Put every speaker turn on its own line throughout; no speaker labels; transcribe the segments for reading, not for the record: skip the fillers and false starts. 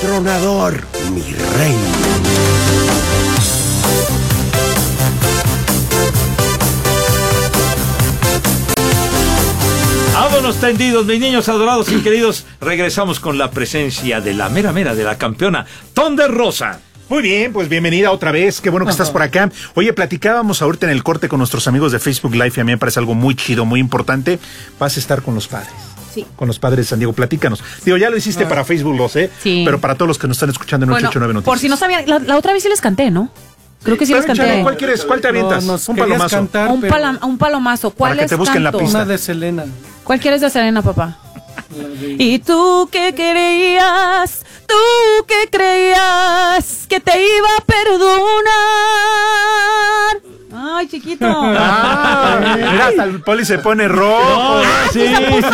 Tronador, mi rey.
Vámonos tendidos, mis niños adorados y queridos. Regresamos con la presencia de la mera de la campeona, Thunder Rosa.
Muy bien, pues bienvenida otra vez, qué bueno que estás por acá. Oye, platicábamos ahorita en el corte con nuestros amigos de Facebook Live y a mí me parece algo muy chido, muy importante. Vas a estar con los padres.
Sí.
Con los padres de San Diego, platícanos. Digo, ya lo hiciste para Facebook, lo sé,
sí.
Pero para todos los que nos están escuchando en 889 Noticias.
Por si no sabían, la otra vez sí les canté, ¿no? Creo que sí les canté.
Chale, ¿cuál quieres? ¿Cuál te avientas?
Un palomazo. Cantar,
un palomazo. ¿Cuál
para que te busquen la pista.
Una de Selena.
¿Cuál quieres de Selena, papá? ¿Y tú qué creías? ¿Tú qué creías? Que te iba a perdonar. Ay, chiquito.
Mira, hasta el Poli se pone rojo.
Sí.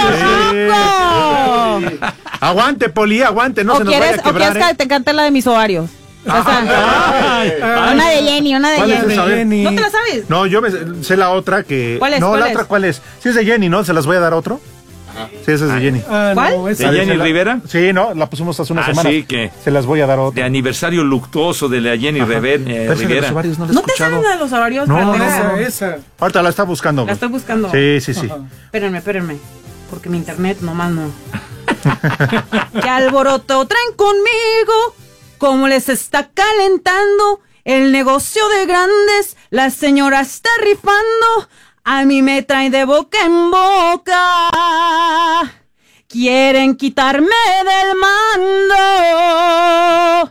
Aguante, Poli, aguante, no se nos vaya a quebrar.
¿O quieres que te cante la de mis ovarios? Una de Jenny.
¿Cuál es esa?
¿No te la sabes?
No, yo me sé la otra que...
¿Cuál es?
No,
¿Cuál
la
es?
otra, ¿cuál es? Sí es de Jenny, ¿no? ¿Se las voy a dar a otro? Sí, esa es de Jenny.
¿Cuál?
No,
¿De Jenny Rivera?
Sí, no, la pusimos hace una semana.
Sí, que
se las voy a dar a otro.
de aniversario luctuoso de la Jenny Rivera.
¿No te sabes la de los ovarios?
No,
esa.
Ahorita la está buscando.
La estoy buscando.
Sí.
Espérenme. Porque mi internet nomás no. ¿Qué alboroto traen conmigo? ¿Cómo les está calentando el negocio de grandes? La señora está rifando. A mí me traen de boca en boca. Quieren quitarme del mando.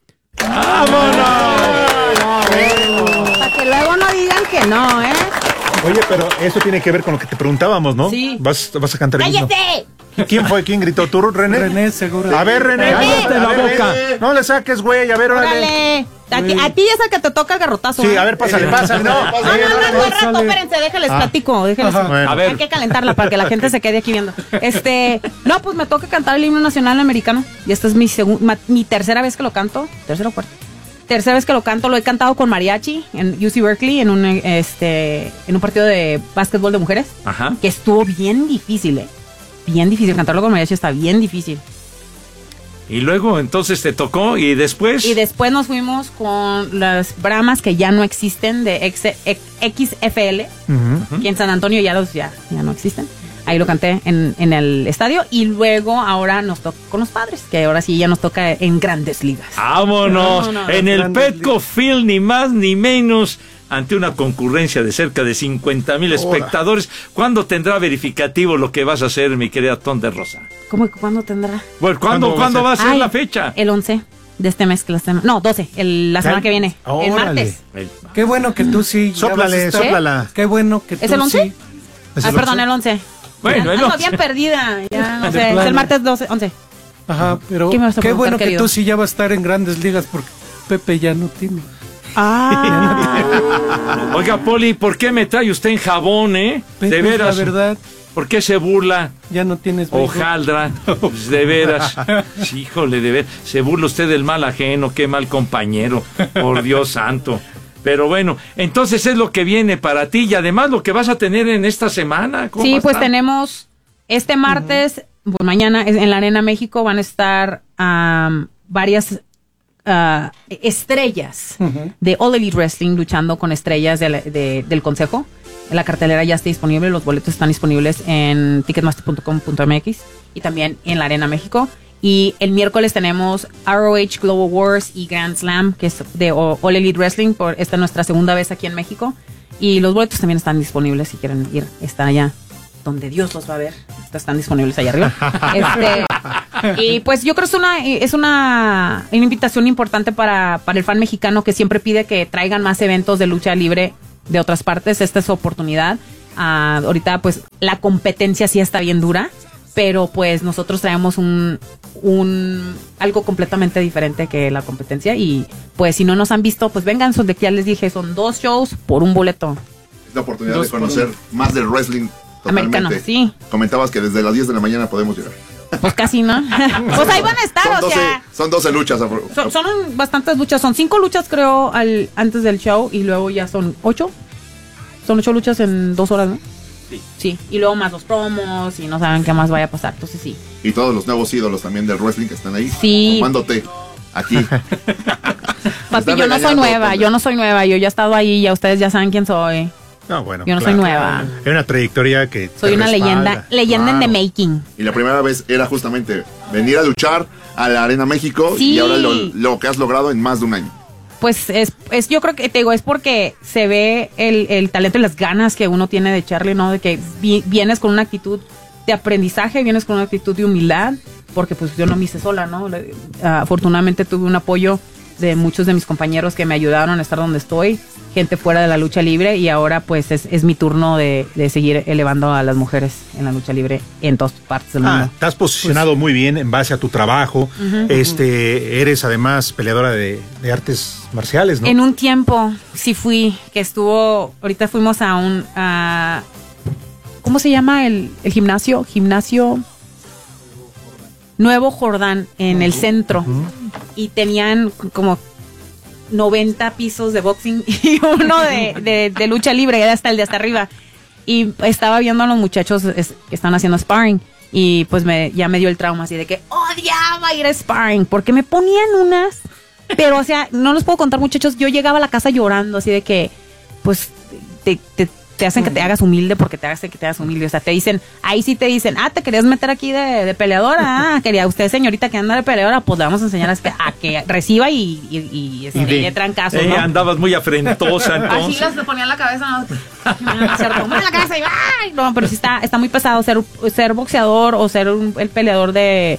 ¡Vámonos!
Para que luego no digan que no, ¿eh?
Oye, pero eso tiene que ver con lo que te preguntábamos, ¿no?
Sí.
Vas a cantar el himno.
¡Cállate!
¿Quién fue? ¿Quién gritó? ¿Tú, René?
René, seguro.
A ver, René.
¡Cállate la boca!
No le saques, güey. A ver, órale.
A ti es el que te toca el garrotazo.
Sí,
¿eh?
a ver, pásale. No,
No, rato, espérense, déjenles platico.
Bueno.
A ver.
Hay que calentarla para que la gente se quede aquí viendo. No, pues me toca cantar el himno nacional americano. Y esta es mi tercera vez que lo canto. ¿Tercera o cuarta? Tercera vez que lo canto. Lo he cantado con mariachi en UC Berkeley en un partido de básquetbol de mujeres.
Ajá.
Que estuvo bien difícil, Bien difícil. Cantarlo con mariachi está bien difícil.
Y luego entonces te tocó y después...
Y después nos fuimos con las Brahmas que ya no existen de XFL, que en San Antonio ya no existen. Ahí lo canté en el estadio y luego ahora nos toca con los padres, que ahora sí ya nos toca en Grandes Ligas.
¡Vámonos! En el
Grandes
Petco Field, ni más ni menos, ante una concurrencia de cerca de 50,000 espectadores. ¿Cuándo tendrá verificativo lo que vas a hacer, mi querida Thunder Rosa?
¿Cómo que cuándo tendrá?
Bueno, ¿cuándo va a ser la fecha?
El 11 de este mes. No, 12, la semana que viene. El martes.
Qué bueno que tú sí.
Sóplale.
Qué bueno que tú
¿Es el 11?
sí.
Perdón, el 11.
Bueno, el 11.
Bien perdida. Ya no
De
sé. Es
plano.
el martes 11.
Ajá, pero
¿Qué me vas a
qué
preguntar,
bueno
querido?
que tú sí ya vas a estar en Grandes Ligas porque Pepe ya no tiene.
Oiga, Poli, ¿por qué me trae usted en jabón,
Pepe,
de veras.
la verdad,
¿Por qué se burla?
ya no tienes béisbol.
Hojaldra, pues, de veras. Sí, híjole, de veras. Se burla usted del mal ajeno, qué mal compañero. Por Dios santo. Pero bueno, entonces es lo que viene para ti y además lo que vas a tener en esta semana. ¿Cómo
Sí,
va a
pues
estar?
tenemos este martes, pues mañana en la Arena México van a estar varias estrellas de All Elite Wrestling luchando con estrellas del consejo. La cartelera ya está disponible, los boletos están disponibles en ticketmaster.com.mx y también en la Arena México. Y el miércoles tenemos ROH Global Wars y Grand Slam, que es de All Elite Wrestling. Esta es nuestra segunda vez aquí en México. Y los boletos también están disponibles si quieren ir. Está allá donde Dios los va a ver. Están disponibles allá arriba. Y pues yo creo que es una invitación importante para el fan mexicano que siempre pide que traigan más eventos de lucha libre de otras partes. Esta es su oportunidad. Ahorita pues la competencia sí está bien dura, pero pues nosotros traemos algo completamente diferente que la competencia y pues si no nos han visto, pues vengan, ya les dije, son 2 shows por un boleto.
Es la oportunidad de conocer más del wrestling totalmente.
Americano, sí.
Comentabas que desde las 10 de la mañana podemos llegar.
Pues casi, ¿no? Pues ahí van a estar,
son 12 luchas.
Son bastantes luchas, son 5 luchas creo antes del show y luego ya son 8. Son 8 luchas en 2 horas, ¿no? Sí, y luego más los promos y no saben qué más vaya a pasar, entonces sí.
Y todos los nuevos ídolos también del wrestling que están ahí.
Sí.
Tomándote aquí.
Papi, yo no soy nueva, yo ya he estado ahí, ya ustedes ya saben quién soy.
No, bueno,
Yo no soy nueva.
Hay una trayectoria que te
Soy una
respalda.
leyenda en the
Claro.
making.
Y la primera vez era justamente venir a luchar a la Arena México
Sí.
y ahora lo que has logrado en más de un año.
Pues es yo creo que te digo, es porque se ve el talento y las ganas que uno tiene de echarle, ¿no? De que vienes con una actitud de aprendizaje, vienes con una actitud de humildad, porque pues yo no me hice sola, ¿no? Afortunadamente tuve un apoyo de muchos de mis compañeros que me ayudaron a estar donde estoy, gente fuera de la lucha libre, y ahora pues es mi turno de seguir elevando a las mujeres en la lucha libre en todas partes del mundo.
Te has posicionado muy bien en base a tu trabajo. Eres además peleadora de artes marciales, ¿no?
En un tiempo sí fui, que estuvo, ahorita fuimos a ¿cómo se llama el gimnasio? Gimnasio Nuevo Jordán, en el centro. Y tenían como 90 pisos de boxing y uno de lucha libre, hasta el de hasta arriba. Y estaba viendo a los muchachos que están haciendo sparring. Y pues ya me dio el trauma así de que odiaba ir a sparring, porque me ponían unas. Pero, o sea, no les puedo contar, muchachos. Yo llegaba a la casa llorando, así de que, pues, te hacen que te hagas humilde porque te hacen que te hagas humilde. O sea, te dicen, ahí sí te dicen, te querías meter aquí de peleadora. Quería usted, señorita, que anda de peleadora, pues le vamos a enseñar a que reciba y le trancazos, ¿no?
Andabas muy afrentosa, entonces.
Así les ponían la cabeza, ¿no? Mueve la cabeza y ¡ay! No, pero sí está muy pesado ser boxeador o ser el peleador de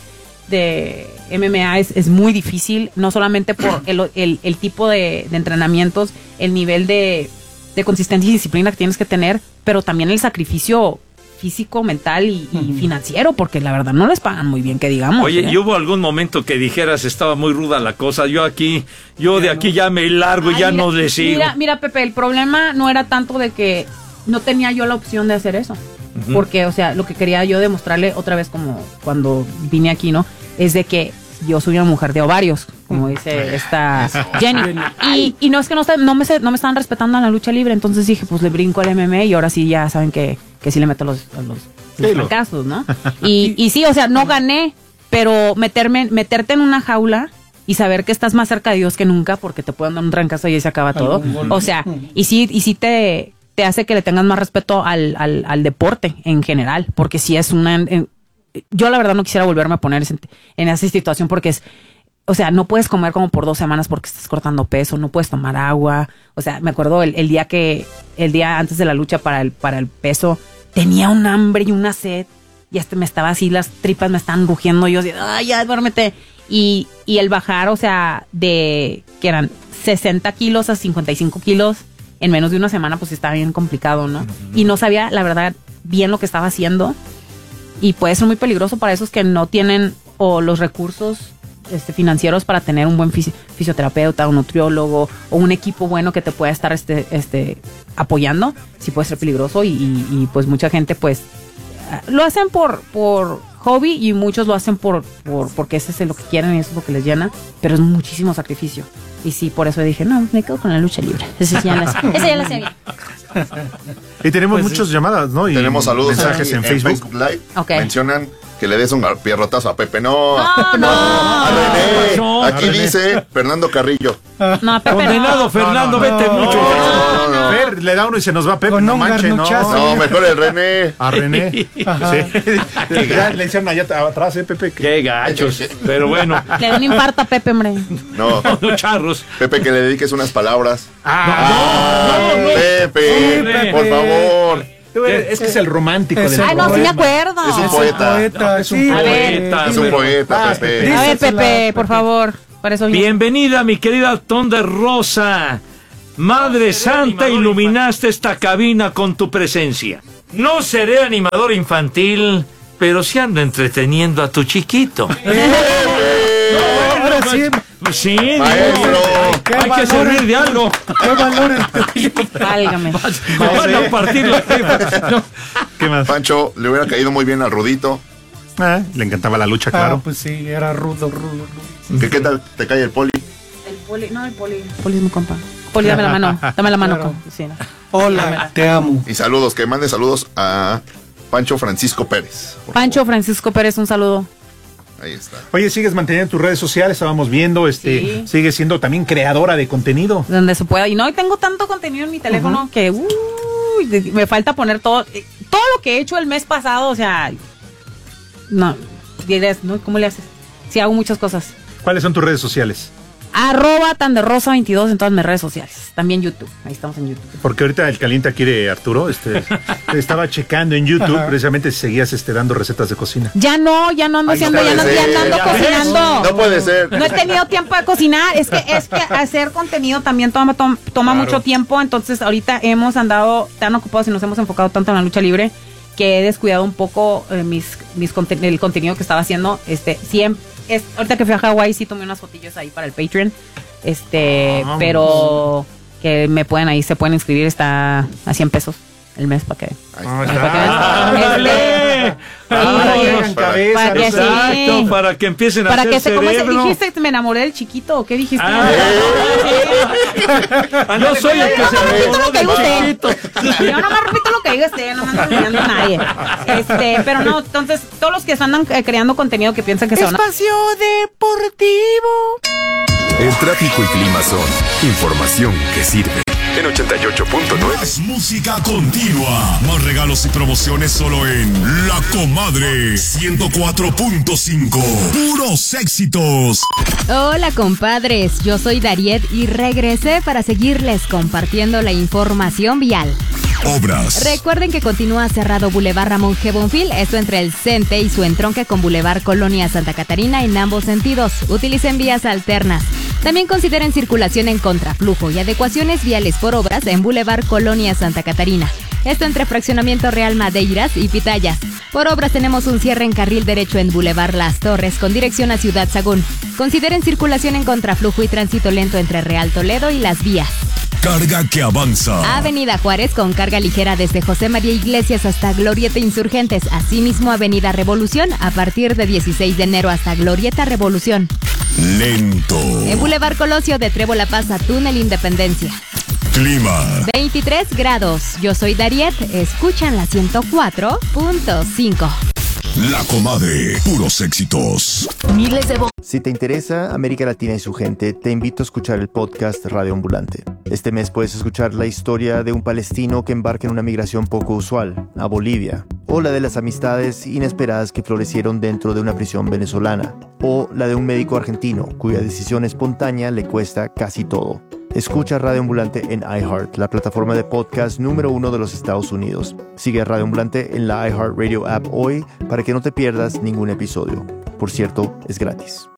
MMA es muy difícil, no solamente por el tipo de entrenamientos, el nivel de consistencia y disciplina que tienes que tener, pero también el sacrificio físico, mental y financiero, porque la verdad no les pagan muy bien, que digamos.
Oye, ¿y hubo algún momento que dijeras estaba muy ruda la cosa? Yo de aquí ya me largo y ya no le sigo.
Mira, Pepe, el problema no era tanto de que no tenía yo la opción de hacer eso. Porque, o sea, lo que quería yo demostrarle otra vez, como cuando vine aquí, ¿no? Es de que yo soy una mujer de ovarios, como dice esta Jenny. Y no es que no me estaban respetando en la lucha libre, entonces dije, pues le brinco al MMA y ahora sí ya saben que sí le meto los fracasos, ¿no? Y sí, o sea, no gané, pero meterte en una jaula y saber que estás más cerca de Dios que nunca, porque te pueden dar un trancazo y ahí se acaba todo. O sea, y sí te hace que le tengas más respeto al deporte en general, porque si es yo la verdad no quisiera volverme a poner en esa situación, porque o sea, no puedes comer como por 2 semanas porque estás cortando peso, no puedes tomar agua. O sea, me acuerdo el día antes de la lucha para el peso, tenía un hambre y una sed, y me estaba así, las tripas me estaban rugiendo, y yo así, ¡ay, ya, duérmete! Y el bajar, o sea, que eran 60 kilos a 55 kilos en menos de una semana, pues estaba bien complicado, ¿no? Y no sabía, la verdad, bien lo que estaba haciendo. Y puede ser muy peligroso para esos que no tienen o los recursos financieros para tener un buen fisioterapeuta, un nutriólogo o un equipo bueno que te pueda estar apoyando. Sí puede ser peligroso y pues mucha gente pues lo hacen por hobby, y muchos lo hacen porque ese es lo que quieren y eso es lo que les llena, pero es muchísimo sacrificio. Y sí, por eso dije, no, me quedo con la lucha libre. Ese ya la sé bien.
Y tenemos muchas llamadas, ¿no? Y
tenemos saludos
mensajes en Facebook.
Live.
Okay.
Mencionan que le des un pierrotazo a Pepe. No,
No.
a René.
No,
Aquí
René.
dice Fernando Carrillo.
No, Pepe,
Condenado,
no.
Fernando,
no,
vete mucho.
No.
Fer, le da uno y se nos va Pepe,
Con
no
un
manche, no.
garnuchazo.
No, mejor el René.
A René. Sí. Ya le hicieron allá atrás, Pepe.
Qué gachos. Pero bueno,
Le da un infarto a Pepe, hombre.
No,
los charros.
Pepe, que le dediques unas palabras.
No.
Pepe,
Pepe.
por favor.
Es que es el romántico del
Ay, no, sí me acuerdo.
Es un poeta.
Es un
sí,
poeta.
Es un poeta,
Ah,
Pepe.
A ver,
Dísela,
Pepe, por favor. Para eso
Bienvenida, mi querida Tonda Rosa. Madre Santa, iluminaste esta cabina con tu presencia. No seré animador infantil, pero sí ando entreteniendo a tu chiquito.
Ahora sí.
Sí,
Maestro.
hay que servir de algo.
¿Qué valores te
Válgame.
Me van a partir la jefa. No.
¿Qué más?
Pancho, le hubiera caído muy bien al Rudito.
Le encantaba la lucha, claro.
Pues sí, era rudo.
¿Qué tal te cae el poli?
El poli es mi compa. Poli, dame la mano. Dame la mano.
Claro.
Sí, ¿no?
Hola, te amo.
Y saludos, que mande saludos a Pancho Francisco Pérez.
Pancho Francisco Pérez, un saludo.
Ahí está.
Oye, ¿sigues manteniendo tus redes sociales? Estábamos viendo,
Sí.
sigues siendo también creadora de contenido.
Donde se pueda. Y no, tengo tanto contenido en mi teléfono que me falta poner todo lo que he hecho el mes pasado, o sea, no, dirás, ¿no? ¿Cómo le haces? Sí, hago muchas cosas.
¿Cuáles son tus redes sociales?
@tanderosa22 en todas mis redes sociales. También YouTube. Ahí estamos en YouTube.
Porque ahorita el caliente aquí de Arturo, estaba checando en YouTube precisamente si seguías dando recetas de cocina.
Ya no ando haciendo, ya no ando cocinando.
No puede ser.
No he tenido tiempo de cocinar. Es que hacer contenido también toma mucho tiempo. Entonces, ahorita hemos andado tan ocupados y nos hemos enfocado tanto en la lucha libre que he descuidado un poco el contenido que estaba haciendo. Ahorita que fui a Hawái sí tomé unas fotillos ahí para el Patreon. Pero que se pueden inscribir, está a 100 pesos el mes para que.
Para que empiecen a hacer
¿cómo
cerebro.
dijiste? ¿Me enamoré del chiquito o qué dijiste?
Yo soy el que se enamoró del chiquito.
Yo nomás repito lo que diga no me ando engañando a nadie. Pero no, entonces, todos los que andan creando contenido que piensan que se van a...
Espacio Deportivo.
El tráfico y clima son información que sirve. En 88.9.
Más música continua. Más regalos y promociones solo en La Comadre 104.5. Puros éxitos.
Hola, compadres. Yo soy Dariet y regresé para seguirles compartiendo la información vial.
Obras.
Recuerden que continúa cerrado Boulevard Ramón G. Bonfil, esto entre el CENTE y su entronque con Boulevard Colonia Santa Catarina en ambos sentidos. Utilicen vías alternas. También consideren circulación en contraflujo y adecuaciones viales por obras en Boulevard Colonia Santa Catarina. Esto entre Fraccionamiento Real Madeiras y Pitayas. Por obras tenemos un cierre en carril derecho en Boulevard Las Torres con dirección a Ciudad Sagún. Consideren circulación en contraflujo y tránsito lento entre Real Toledo y Las Vías.
Carga que avanza.
Avenida Juárez con carga ligera desde José María Iglesias hasta Glorieta Insurgentes. Asimismo, Avenida Revolución a partir de 16 de enero hasta Glorieta Revolución.
Lento.
En Boulevard Colosio de Trébol La Paz a Túnel Independencia.
Clima.
23 grados. Yo soy Dariet. Escuchan la 104.5.
La Comadre. Puros éxitos.
Miles de
Si te interesa América Latina y su gente, te invito a escuchar el podcast Radio Ambulante. Este mes puedes escuchar la historia de un palestino que embarca en una migración poco usual, a Bolivia, o la de las amistades inesperadas que florecieron dentro de una prisión venezolana, o la de un médico argentino cuya decisión espontánea le cuesta casi todo. Escucha Radio Ambulante en iHeart, la plataforma de podcast número 1 de los Estados Unidos. Sigue a Radio Ambulante en la iHeartRadio app hoy para que no te pierdas ningún episodio. Por cierto, es gratis.